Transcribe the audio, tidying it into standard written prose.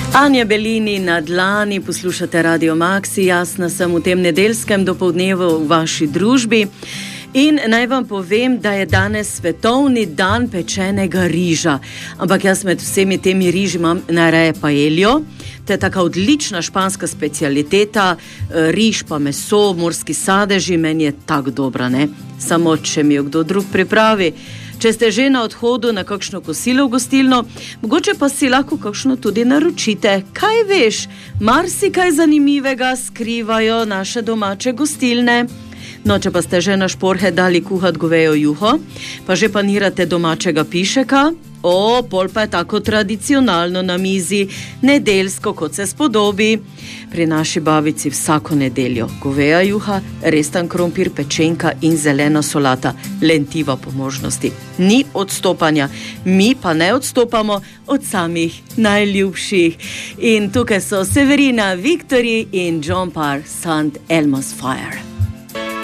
Anja Belini na dlani, poslušate Radio Maxi, jasna sem v tem nedeljskem dopoldnevu v vaši družbi. In naj vam povem, da je danes svetovni dan pečenega riža. Ampak jaz med vsemi temi riži imam najraje paeljo. To je taka odlična španska specialiteta, riž pa meso, morski sadeži, meni je tako dobra, ne? Samo če mi jo kdo drug pripravi. Če ste že na odhodu na kakšno kosilo v gostilno, mogoče pa si lahko kakšno tudi naročite. Kaj veš, marsikaj zanimivega skrivajo naše domače gostilne. No, če pa ste že na šporhe dali kuhat govejo juho, pa že panirate domačega pišeka, pol pa je tako tradicionalno na mizi, nedeljsko, kot se spodobi. Pri naši babici vsako nedeljo goveja juha, restan krompir, pečenka in zelena solata, lentiva po možnosti. Ni odstopanja, mi pa ne odstopamo od samih najljubših. In tukaj so Severina Victory in John Parr, St. Elmo's Fire.